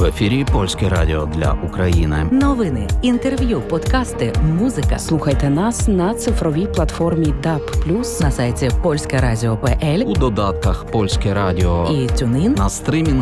В ефірі Польське радіо для України. Новини, інтерв'ю, подкасти, музика. Слухайте нас на цифровій платформі DAB+, На сайті polskeradio.pl У додатках Польське радіо і TuneIn. на стримінг